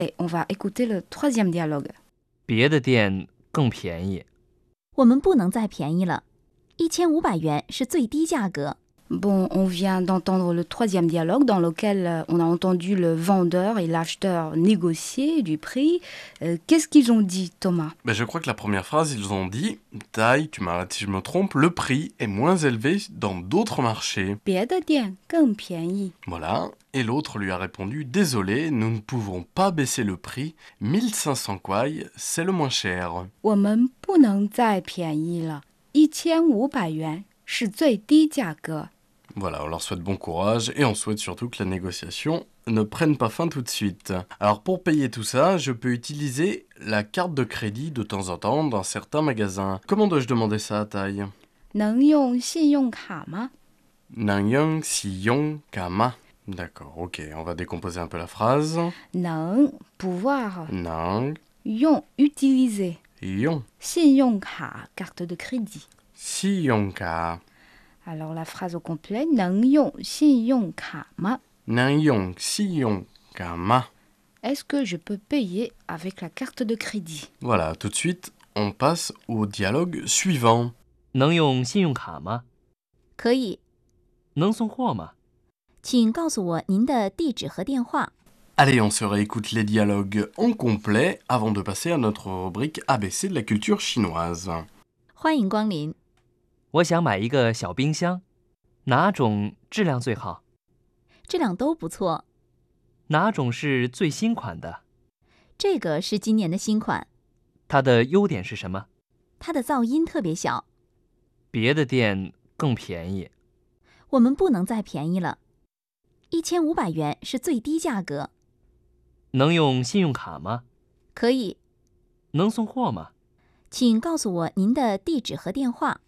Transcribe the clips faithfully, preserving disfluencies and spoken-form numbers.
Et on va écouter le troisième dialogue. 别的店更便宜。 我们不能再便宜了，一千五百元是最低价格。 Bon, on vient d'entendre le troisième dialogue dans lequel on a entendu le vendeur et l'acheteur négocier du prix. Euh, qu'est-ce qu'ils ont dit, Thomas? Ben, je crois que la première phrase, ils ont dit « Taille, tu m'arrêtes si je me trompe, le prix est moins élevé dans d'autres marchés. » 别的店更便宜. Voilà. Et l'autre lui a répondu « Désolé, nous ne pouvons pas baisser le prix. mille cinq cents kwai, c'est le moins cher. » 我们不能再便宜了，一千五百元是最低价格。 Voilà, on leur souhaite bon courage et on souhaite surtout que la négociation ne prenne pas fin tout de suite. Alors pour payer tout ça, je peux utiliser la carte de crédit de temps en temps dans certains magasins. Comment dois-je demander ça à Taille? 能用信用卡吗？ Nangyang Siyong Kama. D'accord, ok, on va décomposer un peu la phrase. 能 pouvoir, Nang 用 utiliser, Yong 信用卡 carte de crédit. Siyong Ka. Alors la phrase au complet, 能用信用卡吗？ Nangyong Siyong Kama. Est-ce que je peux payer avec la carte de crédit? Voilà, tout de suite, on passe au dialogue suivant. 能用信用卡吗？ 可以， 能送货吗？ 请告诉我您的地址和电话。 Allez, on se réécoute les dialogues en complet avant de passer à notre rubrique A B C de la culture chinoise. 欢迎光临， 我想买一个小冰箱，哪种质量最好？ 质量都不错。 哪种是最新款的？ 这个是今年的新款， 它的优点是什么？ 它的噪音特别小。 别的店更便宜。 我们不能再便宜了，一千五百元是最低价格。 能用信用卡吗？ 可以， 能送货吗？ 请告诉我您的地址和电话。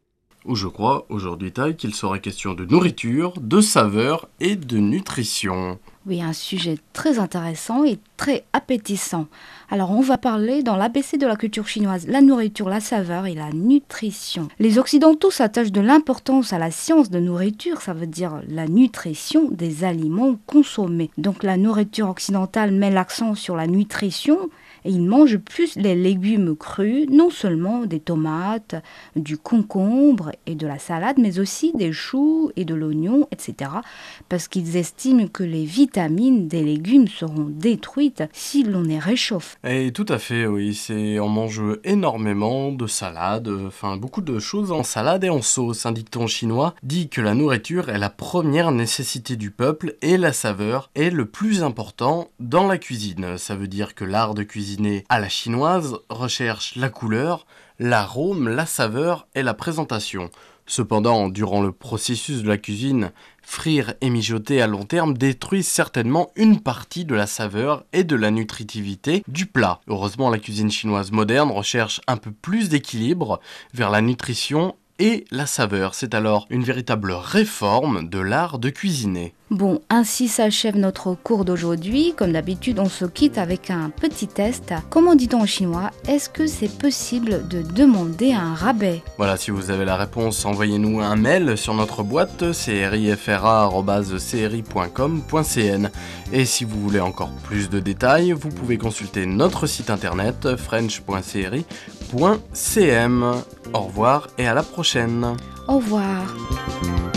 Où je crois, aujourd'hui, Taille, qu'il sera question de nourriture, de saveur et de nutrition. Oui, un sujet très intéressant et très appétissant. Alors, on va parler dans l'A B C de la culture chinoise, la nourriture, la saveur et la nutrition. Les Occidentaux s'attachent de l'importance à la science de nourriture, ça veut dire la nutrition des aliments consommés. Donc, la nourriture occidentale met l'accent sur la nutrition et ils mangent plus les légumes crus, non seulement des tomates, du concombre et de la salade, mais aussi des choux et de l'oignon, et cetera. Parce qu'ils estiment que les vitamines des légumes seront détruites si l'on les réchauffe. Et tout à fait, oui, c'est, on mange énormément de salade, enfin beaucoup de choses en salade et en sauce. Un dicton chinois dit que la nourriture est la première nécessité du peuple et la saveur est le plus important dans la cuisine. Ça veut dire que l'art de cuisiner à la chinoise recherche la couleur, l'arôme, la saveur et la présentation. Cependant, durant le processus de la cuisine, frire et mijoter à long terme détruisent certainement une partie de la saveur et de la nutritivité du plat. Heureusement, la cuisine chinoise moderne recherche un peu plus d'équilibre vers la nutrition et la saveur. C'est alors une véritable réforme de l'art de cuisiner. Bon, ainsi s'achève notre cours d'aujourd'hui. Comme d'habitude, on se quitte avec un petit test. Comment dit-on en chinois? Est-ce que c'est possible de demander un rabais? Voilà, si vous avez la réponse, envoyez-nous un mail sur notre boîte c r i f r a arobase c r i point com point c n. Et si vous voulez encore plus de détails, vous pouvez consulter notre site internet french point c r i point c m. Au revoir et à la prochaine. Au revoir.